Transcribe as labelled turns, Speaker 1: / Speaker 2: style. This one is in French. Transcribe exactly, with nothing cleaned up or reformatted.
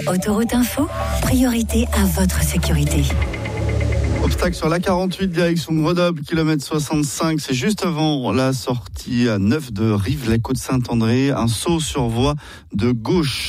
Speaker 1: Autoroute Info, priorité à votre sécurité.
Speaker 2: Obstacle sur l'A quarante-huit, direction Grenoble, kilomètre soixante-cinq. C'est juste avant la sortie à neuf de Rive-la-Côte-Saint-André. Un saut sur voie de gauche.